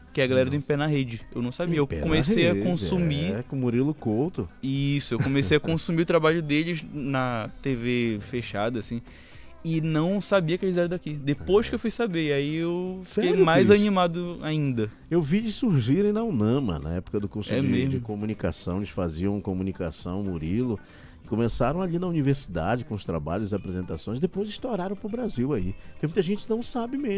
que é a galera do Em Pé na Rede. Eu não sabia. Eu comecei a consumir. Com o Murilo Couto. Isso, eu comecei a consumir o trabalho deles na TV fechada, assim. E não sabia que eles eram daqui. Depois que eu fui saber, aí eu fiquei Sério, mais Cris? animado ainda. Eu vi de surgirem na UNAMA, na época do curso É de mesmo? comunicação, eles faziam comunicação, Murilo, e começaram ali na universidade com os trabalhos e apresentações, depois estouraram pro Brasil aí. Tem muita gente que não sabe mesmo.